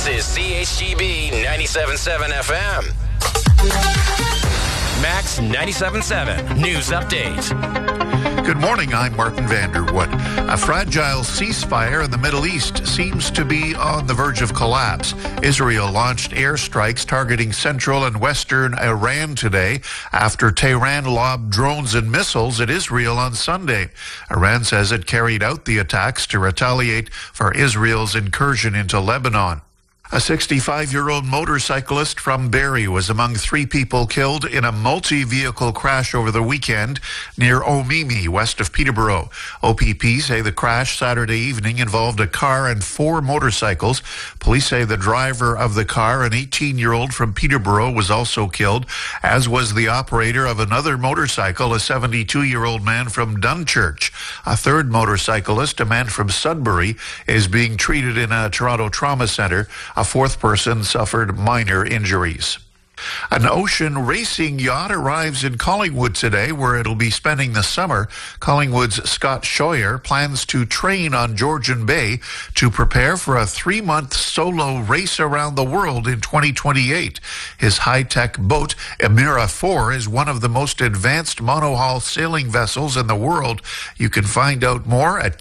This is CHGB 97.7 FM. Max 97.7 News Update. Good morning, I'm Martin Vanderwood. A fragile ceasefire in the Middle East seems to be on the verge of collapse. Israel launched airstrikes targeting central and western Iran today after Tehran lobbed drones and missiles at Israel on Sunday. Iran says it carried out the attacks to retaliate for Israel's incursion into Lebanon. A 65-year-old motorcyclist from Barrie was among 3 people killed in a multi-vehicle crash over the weekend near Omemee, west of Peterborough. OPP say the crash Saturday evening involved a car and 4 motorcycles. Police say the driver of the car, an 18-year-old from Peterborough, was also killed, as was the operator of another motorcycle, a 72-year-old man from Dunchurch. A third motorcyclist, a man from Sudbury, is being treated in a Toronto trauma centre. A 4th person suffered minor injuries. An ocean racing yacht arrives in Collingwood today, where it'll be spending the summer. Collingwood's Scott Scheuer plans to train on Georgian Bay to prepare for a 3-month solo race around the world in 2028. His high-tech boat, Emira 4, is one of the most advanced monohull sailing vessels in the world. You can find out more at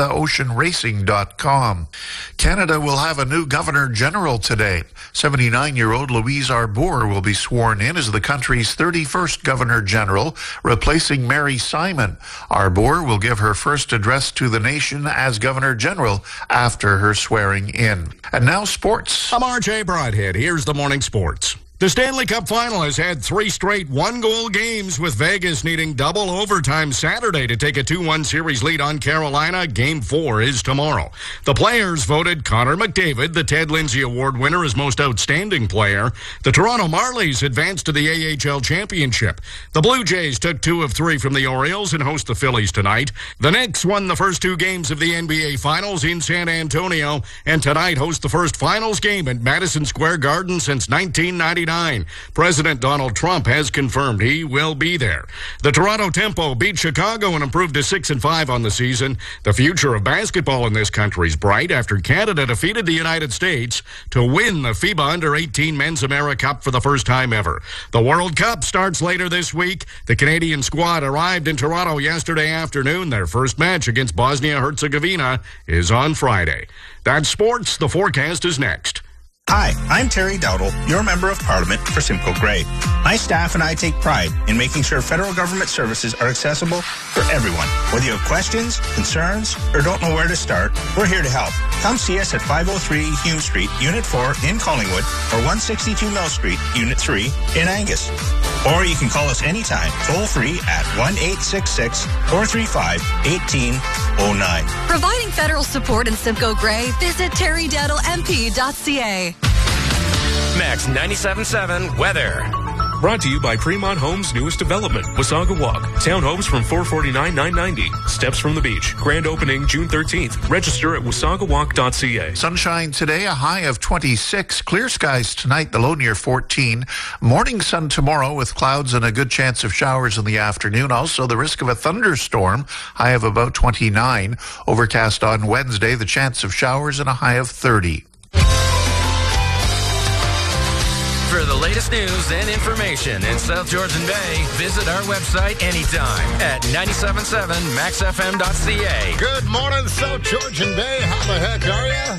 CanadaOceanRacing.com. Canada will have a new Governor-General today. 79-year-old Louise Arbour will be sworn in as the country's 31st Governor-General, replacing Mary Simon. Arbour will give her first address to the nation as Governor-General after her swearing in. And now sports. I'm RJ Broadhead. Here's the morning sports. The Stanley Cup Final has had 3 straight one-goal games, with Vegas needing double overtime Saturday to take a 2-1 series lead on Carolina. Game 4 is tomorrow. The players voted Connor McDavid, the Ted Lindsay Award winner, as most outstanding player. The Toronto Marlies advanced to the AHL Championship. The Blue Jays took 2 of 3 from the Orioles and host the Phillies tonight. The Knicks won the first 2 games of the NBA Finals in San Antonio, and tonight host the first Finals game at Madison Square Garden since 1999. President Donald Trump has confirmed he will be there. The Toronto Tempo beat Chicago and improved to 6-5 on the season. The future of basketball in this country is bright after Canada defeated the United States to win the FIBA Under-18 Men's America Cup for the first time ever. The World Cup starts later this week. The Canadian squad arrived in Toronto yesterday afternoon. Their first match against Bosnia-Herzegovina is on Friday. That's sports. The forecast is next. Hi, I'm Terry Dowdle, your Member of Parliament for Simcoe Grey. My staff and I take pride in making sure federal government services are accessible for everyone. Whether you have questions, concerns, or don't know where to start, we're here to help. Come see us at 503 Hume Street, Unit 4 in Collingwood, or 162 Mill Street, Unit 3 in Angus. Or you can call us anytime, toll-free at 1-866-435-1809. Providing federal support in Simcoe Grey, visit terrydowdlemp.ca. Max 97.7 weather. Brought to you by Fremont Homes' newest development, Wasaga Walk. Townhomes from $449,990. Steps from the beach. Grand opening June 13th. Register at wasagawalk.ca. Sunshine today, a high of 26. Clear skies tonight, the low near 14. Morning sun tomorrow with clouds and a good chance of showers in the afternoon. Also, the risk of a thunderstorm, high of about 29. Overcast on Wednesday, the chance of showers and a high of 30. For the latest news and information in South Georgian Bay, visit our website anytime at 97.7maxfm.ca. Good morning, South Georgian Bay. How the heck are you?